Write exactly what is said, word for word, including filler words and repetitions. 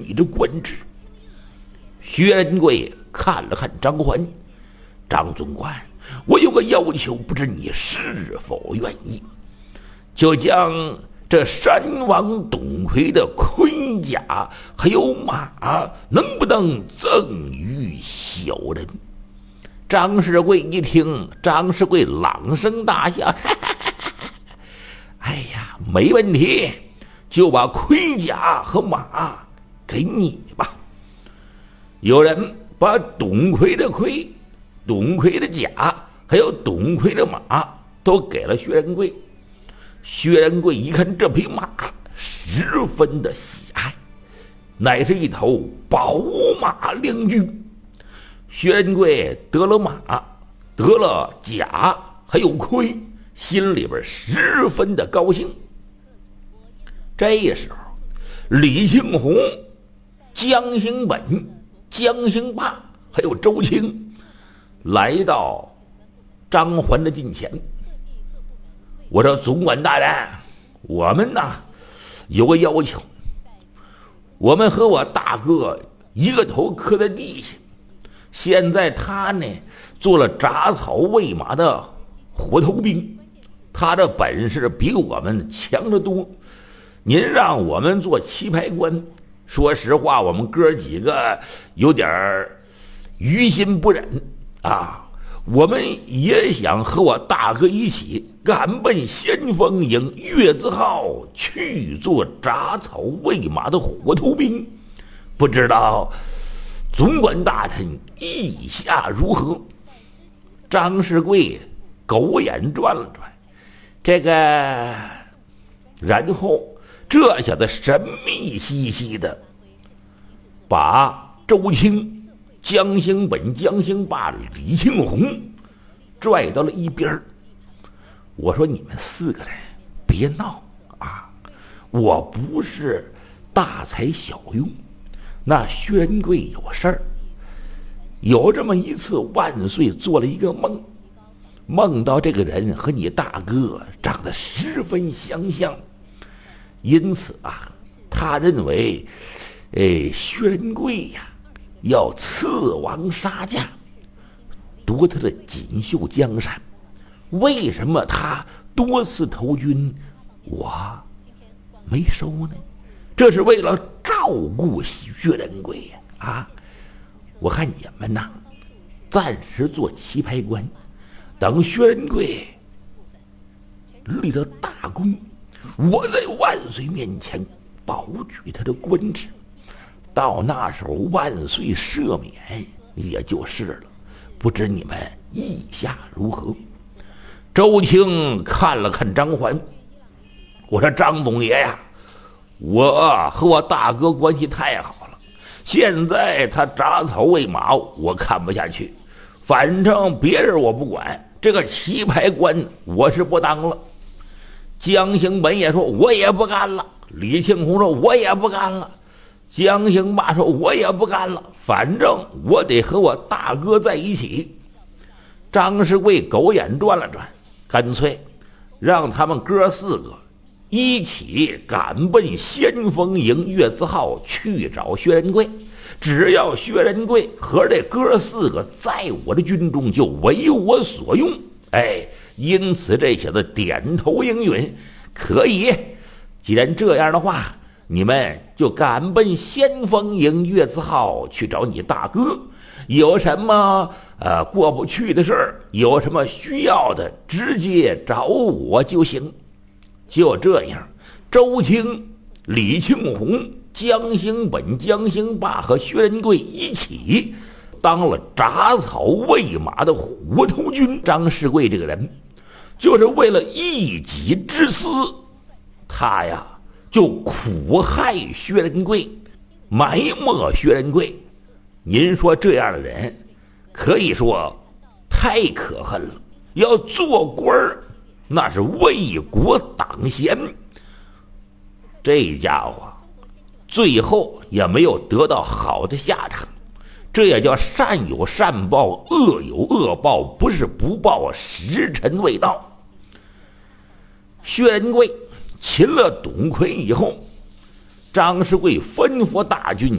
对着官职。薛仁贵看了看张环，张总管，我有个要求，不知你是否愿意？就将这山王董魁的盔甲还有马，能不能赠予小人？张世贵一听，张世贵朗声大笑，哈哈哈哈，哎呀，没问题，就把盔甲和马给你吧。有人把董魁的盔、董魁的甲还有董魁的马都给了薛仁贵。薛仁贵一看这匹马，十分的喜爱，乃是一头宝马良驹。薛仁贵得了马，得了甲还有盔，心里边十分的高兴。这时候李庆红、江兴本、江兴霸还有周青来到张环的近前。我说总管大人，我们呐有个要求，我们和我大哥一个头磕在地下，现在他呢做了铡草喂马的活头兵，他的本事比我们强得多，您让我们做棋牌官，说实话我们哥几个有点于心不忍啊，我们也想和我大哥一起赶奔先锋营月字号去做铡草喂马的活头兵，不知道总管大人意下如何？张世贵狗眼转了转，这个，然后这小子神秘兮兮的把周青、江兴本、江兴霸、李庆红拽到了一边。我说你们四个人别闹啊，我不是大材小用，那薛仁贵有事儿，有这么一次万岁做了一个梦，梦到这个人和你大哥长得十分相像，因此啊，他认为哎，薛仁贵呀要刺王杀驾，夺他的锦绣江山。为什么他多次投军我没收呢？这是为了照顾薛仁贵呀！啊，我看你们呐，暂时做棋牌官，等薛仁贵立了大功，我在万岁面前保举他的官职，到那时候万岁赦免也就是了。不知你们意下如何？周青看了看张环，我说张总爷呀，我和我大哥关系太好了，现在他铡草喂马我看不下去，反正别人我不管，这个棋牌官我是不当了。江兴本也说我也不干了，李庆红说我也不干了，江兴霸说我也不干了，反正我得和我大哥在一起。张世贵狗眼转了转，干脆让他们哥四个一起赶奔先锋营月字号去找薛仁贵，只要薛仁贵和这哥四个在我的军中就为我所用。哎，因此这小子点头应允，可以，既然这样的话，你们就赶奔先锋营月字号去找你大哥，有什么呃过不去的事儿，有什么需要的，直接找我就行。就这样，周青、李庆红、江兴本、江兴霸和薛仁贵一起当了铡草喂马的活头军。张世贵这个人就是为了一己之私，他呀就苦害薛仁贵，埋没薛仁贵。您说这样的人可以说太可恨了，要做官儿那是为国挡贤，这家伙最后也没有得到好的下场。这也叫善有善报，恶有恶报，不是不报，时辰未到。薛仁贵擒了董魁以后，张世贵吩咐大军